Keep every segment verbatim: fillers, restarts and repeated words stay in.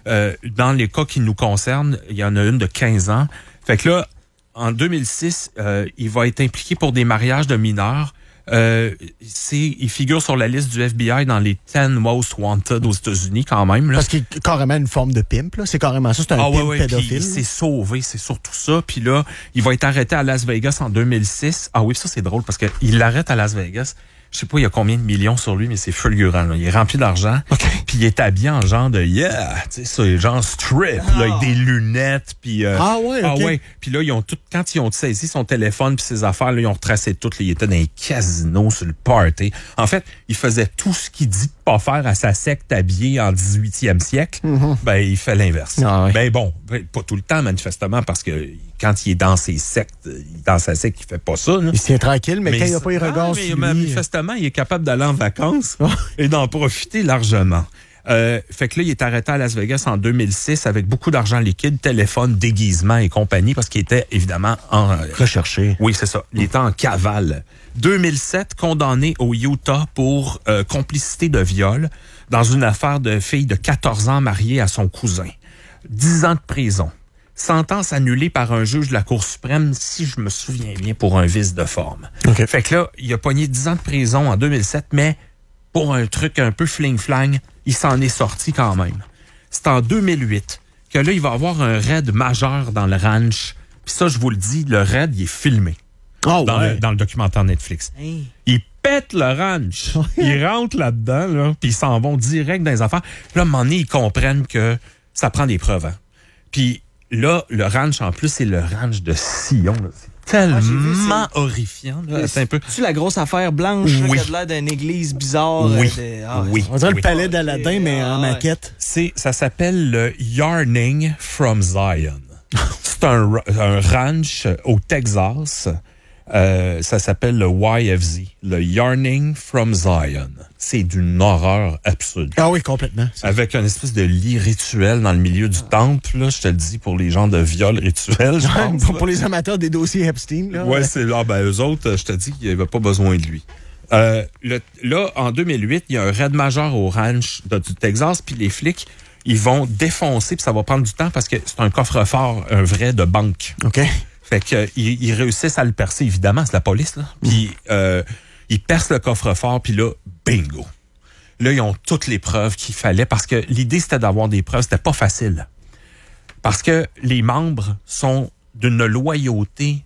Euh, dans les cas qui nous concernent, il y en a une de quinze ans. Fait que là, en deux mille six, euh, il va être impliqué pour des mariages de mineurs. Euh, c'est, il figure sur la liste du F B I dans les dix most wanted aux États-Unis quand même. Là. Parce qu'il est carrément une forme de pimp, là. C'est carrément ça, c'est un ah, pimp ouais, ouais, pédophile. Il s'est sauvé, c'est surtout ça. Puis là, il va être arrêté à Las Vegas en deux mille six. Ah oui, ça c'est drôle parce qu'il l'arrête à Las Vegas. Je sais pas, il y a combien de millions sur lui, mais c'est fulgurant. Là. Il est rempli d'argent. Okay. Puis il est habillé en genre de yeah, tu sais, ça, genre strip, ah. là, avec des lunettes. Puis euh, ah ouais, ok. ah ouais. Puis là, ils ont tout, quand ils ont saisi son téléphone puis ses affaires, là, ils ont retracé tout. Là, il était dans les casinos sur le party. En fait, il faisait tout ce qu'il dit de pas faire à sa secte habillée en dix-huitième siècle. Mm-hmm. Ben, il fait l'inverse. Ah ouais. Ben bon, pas tout le temps manifestement parce que quand il est dans ses sectes, dans sa secte, il fait pas ça. Là. Il se tient tranquille, mais, mais quand il n'y a pas les regards ah, sur mais, lui... Manifestement, il est capable d'aller en vacances et d'en profiter largement. Euh, fait que là, il est arrêté à Las Vegas en deux mille six avec beaucoup d'argent liquide, téléphone, déguisement et compagnie, parce qu'il était évidemment en... recherché. Oui, c'est ça. Il était en cavale. deux mille sept, condamné au Utah pour euh, complicité de viol dans une affaire de fille de quatorze ans mariée à son cousin. dix ans de prison. Sentence annulée par un juge de la Cour suprême, si je me souviens bien, pour un vice de forme. Okay. Fait que là, il a pogné dix ans de prison en deux mille sept, mais pour un truc un peu fling-flang, il s'en est sorti quand même. C'est en deux mille huit que là, il va avoir un raid majeur dans le ranch. Puis ça, je vous le dis, le raid, il est filmé. Oh, dans, ouais. le, dans le documentaire Netflix. Hey. Il pète le ranch. Ils rentrent là-dedans, là, puis ils s'en vont direct dans les affaires. Puis là, à un moment donné, ils comprennent que ça prend des preuves. Hein. Puis là, le ranch, en plus, c'est le ranch de Sion. Là. C'est tellement ah, vu, horrifiant. Là. C'est un peu... C'est la grosse affaire blanche oui. là, qui a l'air d'une église bizarre. Oui. De... Ah, oui. On dirait oui. le palais d'Aladin, oui. mais en maquette. C'est, ça s'appelle le Yarning from Zion. C'est un, un ranch au Texas. Euh, ça s'appelle le Y F Z, le Yarning from Zion. C'est d'une horreur absolue. Ah oui, complètement. Avec une espèce de lit rituel dans le milieu du temple, là, je te le dis, pour les gens de viol rituel, je pense. pour, pour les amateurs des dossiers Epstein. Là, ouais, c'est là, ben, eux autres, je te dis qu'il n'y avait pas besoin de lui. Euh, le, là, en deux mille huit, il y a un raid majeur au ranch de, du Texas, puis les flics, ils vont défoncer, puis ça va prendre du temps parce que c'est un coffre-fort, un vrai de banque. OK. Fait qu'ils ils réussissent à le percer, évidemment, c'est la police, là. Puis euh, ils percent le coffre-fort, puis là, bingo. Là, ils ont toutes les preuves qu'il fallait, parce que l'idée, c'était d'avoir des preuves. C'était pas facile. Parce que les membres sont d'une loyauté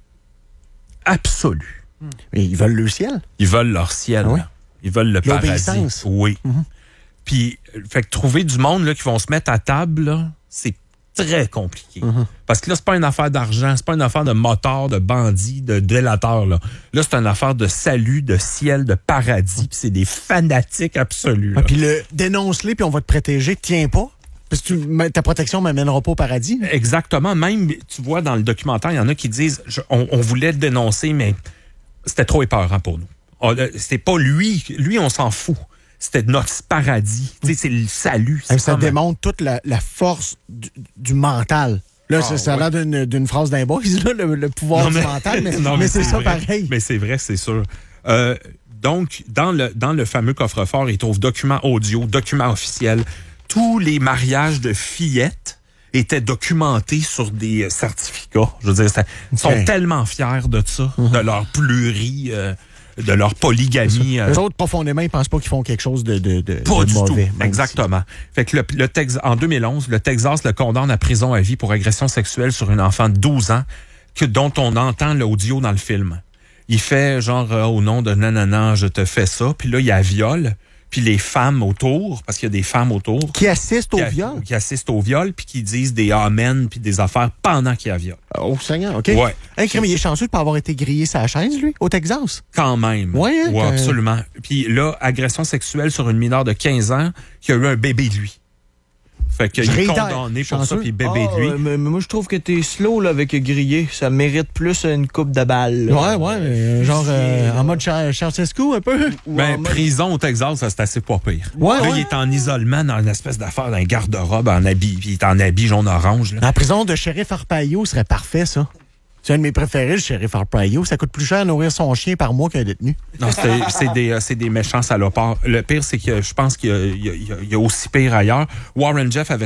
absolue. Mais ils veulent le ciel. Ils veulent leur ciel. Ah oui? Ils veulent le paradis. Oui. Mm-hmm. Puis, fait que trouver du monde là, qui vont se mettre à table, là, c'est très compliqué. Mm-hmm. Parce que là, c'est pas une affaire d'argent, c'est pas une affaire de motards, de bandits, de délateurs. Là, là c'est une affaire de salut, de ciel, de paradis. Puis c'est des fanatiques absolus. Ah, puis le dénonce-les, puis on va te protéger. Tiens pas. Parce que tu, ta protection ne m'amènera pas au paradis. Là. Exactement. Même, tu vois, dans le documentaire, il y en a qui disent je, on, on voulait le dénoncer, mais c'était trop épeurant pour nous. On, c'était pas lui. Lui, on s'en fout. C'était notre paradis. Tu sais, c'est le salut. C'est ça démontre toute la, la force du, du mental. Là, oh, ça, ça ouais. a l'air d'une, d'une phrase d'un boys, là, le, le pouvoir non, mais, du mental, mais, non, mais, mais c'est, c'est ça vrai. pareil. Mais c'est vrai, c'est sûr. Euh, donc, dans le, dans le fameux coffre-fort, ils trouvent documents audio, documents officiels. Tous les mariages de fillettes étaient documentés sur des certificats. Je veux dire, ça, ils sont okay. tellement fiers de ça, mm-hmm. de leur pluri... Euh, de leur polygamie. Euh... Les autres, profondément, ils pensent pas qu'ils font quelque chose de, de, de, pas de du mauvais. Tout. Exactement. Fait que le, le Tex... En deux mille onze, le Texas le condamne à prison à vie pour agression sexuelle sur une enfant de douze ans que, dont on entend l'audio dans le film. Il fait genre euh, au nom de nanana, je te fais ça, puis là, il y a viol, puis les femmes autour, parce qu'il y a des femmes autour. Qui assistent au qui, viol? Qui assistent au viol, puis qui disent des amen, puis des affaires pendant qu'il y a viol. Oh, Seigneur, OK. Ouais. Hey, mais il est chanceux de ne pas avoir été grillé sa chaise, lui, au Texas. Quand même. Ouais, hein, ouais euh... absolument. Puis là, agression sexuelle sur une mineure de quinze ans qui a eu un bébé de lui. Fait qu'il est condamné pour ça, puis bébé ah, de lui. Mais, mais moi, je trouve que t'es slow là, avec grillé. Ça mérite plus une coupe de balle. Là. Ouais, ouais, mais genre euh, en mode Ceausescu, un peu. Ben, mode... prison au Texas, ça, c'est assez pas pire. Ouais, là, ouais. il est en isolement dans une espèce d'affaire, dans un garde-robe, en habit, puis il est en habit jaune-orange. Là. La prison de Sheriff Arpaio serait parfait, ça. C'est un de mes préférés, le Sheriff Arpaio. Ça coûte plus cher à nourrir son chien par mois qu'un détenu. Non, c'est, c'est, des, c'est des méchants salopards. Le pire, c'est que je pense qu'il y a, il y a, il y a aussi pire ailleurs. Warren Jeff avait